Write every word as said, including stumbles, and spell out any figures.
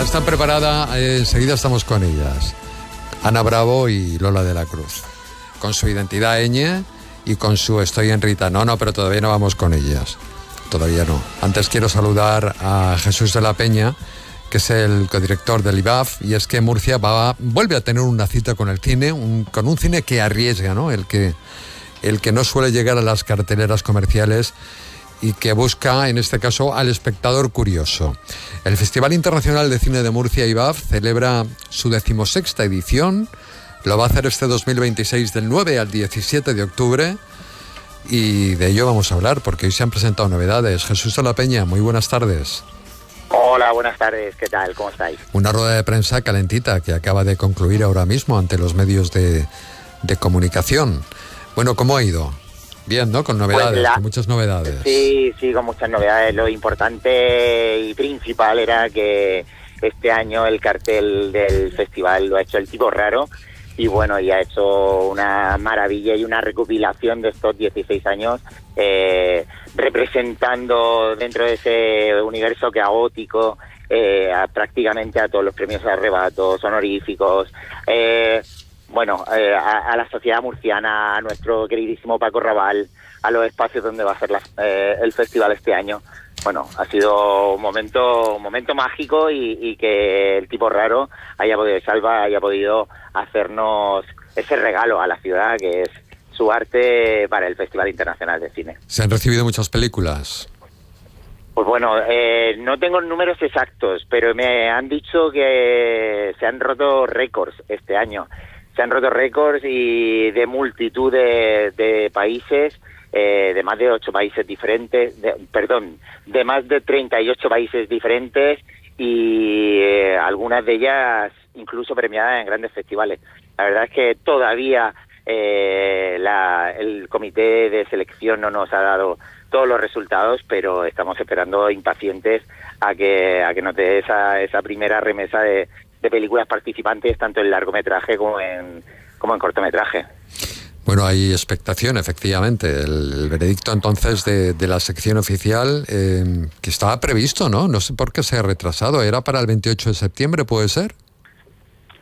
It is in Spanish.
están preparadas, eh, enseguida estamos con ellas. Ana Bravo y Lola de la Cruz. Con su identidad ñ y con su estoy en Rita. No, no, pero todavía no vamos con ellas. Todavía no. Antes quiero saludar a Jesús de la Peña, que es el codirector del I B A F, y es que Murcia va, vuelve a tener una cita con el cine, un, con un cine que arriesga, ¿no? El que, el que no suele llegar a las carteleras comerciales y que busca, en este caso, al espectador curioso. El Festival Internacional de Cine de Murcia, I B A F, celebra su decimosexta edición. Lo va a hacer este dos mil veintiséis del nueve al diecisiete de octubre. Y de ello vamos a hablar, porque hoy se han presentado novedades. Jesús de la Peña, muy buenas tardes. Hola, buenas tardes, ¿qué tal? ¿Cómo estáis? Una rueda de prensa calentita que acaba de concluir ahora mismo ante los medios de, de comunicación. Bueno, ¿cómo ha ido? Bien, ¿no? Con novedades, pues la... con muchas novedades. Sí, sí, con muchas novedades. Lo importante y principal era que este año el cartel del festival lo ha hecho el Tipo Raro. Y bueno, y ha hecho una maravilla y una recopilación de estos dieciséis años, eh, representando dentro de ese universo caótico eh, a, prácticamente a todos los premios arrebatos, honoríficos, eh, bueno, eh, a, a la sociedad murciana, a nuestro queridísimo Paco Raval, a los espacios donde va a ser la, eh, el festival este año. Bueno, ha sido un momento, un momento mágico y, y que el Tipo Raro haya podido, Salva haya podido hacernos ese regalo a la ciudad que es su arte para el Festival Internacional de Cine. ¿Se han recibido muchas películas? Pues bueno, eh, no tengo números exactos, pero me han dicho que se han roto récords este año. Se han roto récords y de multitud de, de países. Eh, de más de ocho países diferentes, de, perdón, de más de treinta y ocho países diferentes y eh, algunas de ellas incluso premiadas en grandes festivales. La verdad es que todavía eh, la, el comité de selección no nos ha dado todos los resultados, pero estamos esperando impacientes a que a que nos dé esa, esa primera remesa de, de películas participantes, tanto en largometraje como en, como en cortometraje. Bueno, hay expectación, efectivamente. El, el veredicto, entonces, de, de la sección oficial, eh, que estaba previsto, ¿no? No sé por qué se ha retrasado. ¿Era para el veintiocho de septiembre, puede ser?